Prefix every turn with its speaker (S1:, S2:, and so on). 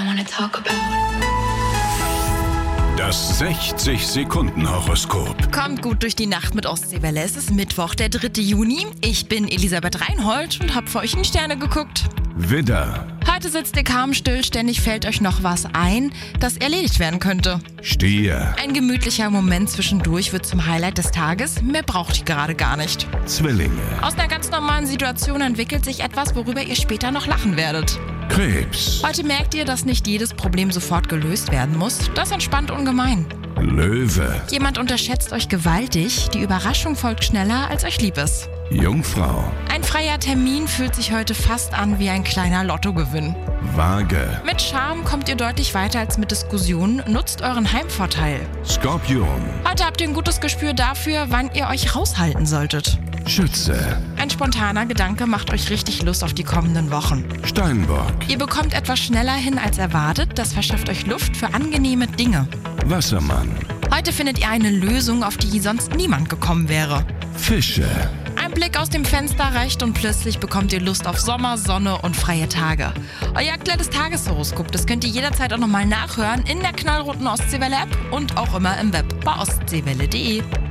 S1: wanna talk about.
S2: Das 60-Sekunden-Horoskop.
S3: Kommt gut durch die Nacht mit Ostseewelle. Es ist Mittwoch, der 3. Juni. Ich bin Elisabeth Reinhold und habe für euch in die Sterne geguckt.
S2: Widder,
S3: Heute sitzt ihr kaum still, ständig fällt euch noch was ein, das erledigt werden könnte.
S2: Stier,
S3: Ein gemütlicher Moment zwischendurch wird zum Highlight des Tages. Mehr braucht ihr gerade gar nicht.
S2: Zwillinge,
S3: Aus einer ganz normalen Situation entwickelt sich etwas, worüber ihr später noch lachen werdet.
S2: Krebs,
S3: Heute merkt ihr, dass nicht jedes Problem sofort gelöst werden muss. Das entspannt ungemein.
S2: Löwe,
S3: Jemand unterschätzt euch gewaltig. Die Überraschung folgt schneller, als euch lieb ist.
S2: Jungfrau,
S3: Ein freier Termin fühlt sich heute fast an wie ein kleiner Lottogewinn.
S2: Waage,
S3: Mit Charme kommt ihr deutlich weiter als mit Diskussionen. Nutzt euren Heimvorteil.
S2: Skorpion,
S3: Heute habt ihr ein gutes Gespür dafür, wann ihr euch raushalten solltet.
S2: Schütze,
S3: Ein spontaner Gedanke macht euch richtig Lust auf die kommenden Wochen.
S2: Steinbock,
S3: Ihr bekommt etwas schneller hin als erwartet. Das verschafft euch Luft für angenehme Dinge.
S2: Wassermann,
S3: Heute findet ihr eine Lösung, auf die sonst niemand gekommen wäre.
S2: Fische.
S3: Ein Blick aus dem Fenster reicht und plötzlich bekommt ihr Lust auf Sommer, Sonne und freie Tage. Euer aktuelles Tageshoroskop, das könnt ihr jederzeit auch nochmal nachhören in der knallroten Ostseewelle-App und auch immer im Web bei ostseewelle.de.